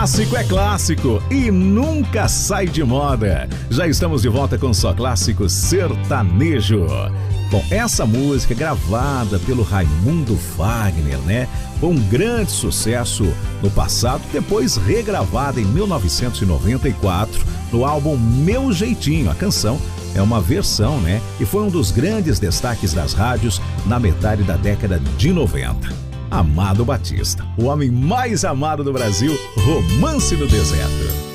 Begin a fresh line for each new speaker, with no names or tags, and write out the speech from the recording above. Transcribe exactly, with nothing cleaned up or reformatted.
Clássico é clássico e nunca sai de moda. Já estamos de volta com Só Clássico Sertanejo. Bom, essa música gravada pelo Raimundo Fagner, né? Foi um grande sucesso no passado, depois regravada em mil novecentos e noventa e quatro no álbum Meu Jeitinho. A canção é uma versão, né? E foi um dos grandes destaques das rádios na metade da década de noventa. Amado Batista, o homem mais amado do Brasil, Romance no Deserto.